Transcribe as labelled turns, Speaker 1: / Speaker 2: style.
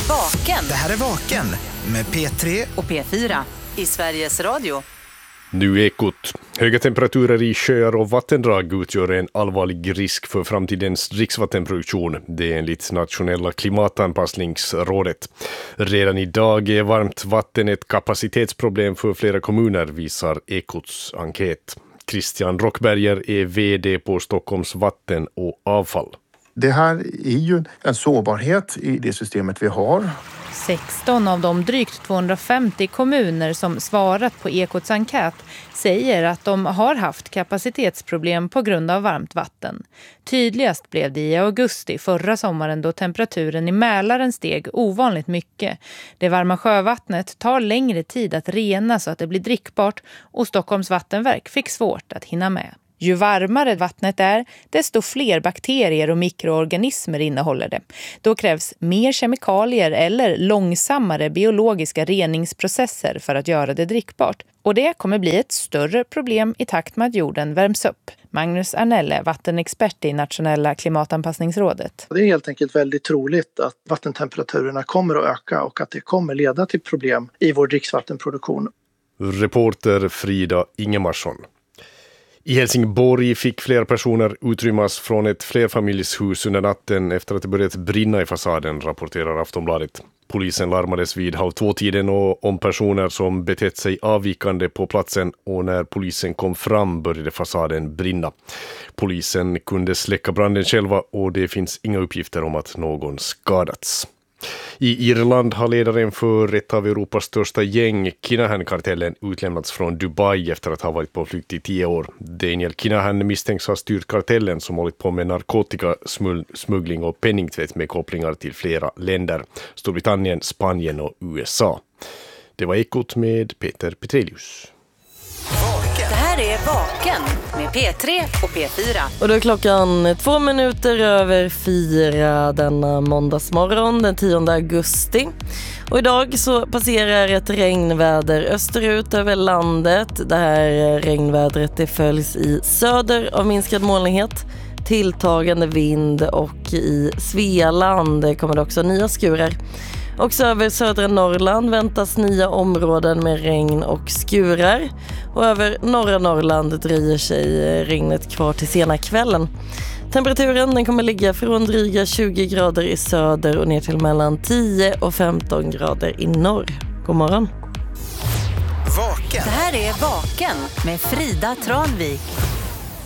Speaker 1: Vaken.
Speaker 2: Det här är Vaken med P3
Speaker 1: och P4 i Sveriges Radio.
Speaker 3: Nu Ekot. Höga temperaturer i sjöar och vattendrag utgör en allvarlig risk för framtidens dricksvattenproduktion. Det är enligt Nationella klimatanpassningsrådet. Redan idag är varmt vatten ett kapacitetsproblem för flera kommuner, visar Ekots enkät. Christian Rockberger är vd på Stockholms vatten och avfall.
Speaker 4: Det här är ju en sårbarhet i det systemet vi har.
Speaker 5: 16 av de drygt 250 kommuner som svarat på Ekots enkät säger att de har haft kapacitetsproblem på grund av varmt vatten. Tydligast blev det i augusti förra sommaren då temperaturen i Mälaren steg ovanligt mycket. Det varma sjövattnet tar längre tid att rena så att det blir drickbart och Stockholms vattenverk fick svårt att hinna med. Ju varmare vattnet är, desto fler bakterier och mikroorganismer innehåller det. Då krävs mer kemikalier eller långsammare biologiska reningsprocesser för att göra det drickbart. Och det kommer bli ett större problem i takt med att jorden värms upp. Magnus Arnelle, vattenexpert i Nationella klimatanpassningsrådet.
Speaker 6: Det är helt enkelt väldigt troligt att vattentemperaturerna kommer att öka och att det kommer leda till problem i vår dricksvattenproduktion.
Speaker 3: Reporter Frida Ingemarsson. I Helsingborg fick flera personer utrymmas från ett flerfamiljshus under natten efter att det börjat brinna i fasaden, rapporterar Aftonbladet. Polisen larmades vid 2:30 och om personer som betett sig avvikande på platsen, och när polisen kom fram började fasaden brinna. Polisen kunde släcka branden själva och det finns inga uppgifter om att någon skadats. I Irland har ledaren för ett av Europas största gäng, Kinahan-kartellen, utlämnats från Dubai efter att ha varit på flykt i 10 år. Daniel Kinahan misstänks ha styrt kartellen som hållit på med narkotikasmuggling och penningtvätt med kopplingar till flera länder, Storbritannien, Spanien och USA. Det var Ekot med Peter Petrelius.
Speaker 1: Det här är Vaken med P3 och P4.
Speaker 7: Och då är klockan 2 minuter över 4 denna måndagsmorgon den 10 augusti. Och idag så passerar ett regnväder österut över landet. Det här regnvädret det följs i söder av minskad molnighet, tilltagande vind, och i Svealand kommer det också nya skurar. Också över södra Norrland väntas nya områden med regn och skurar. Och över norra Norrland dröjer sig regnet kvar till sena kvällen. Temperaturen den kommer ligga från dryga 20 grader i söder och ner till mellan 10 och 15 grader i norr. God morgon.
Speaker 2: Vaken.
Speaker 1: Det här är Vaken med Frida Tranvik.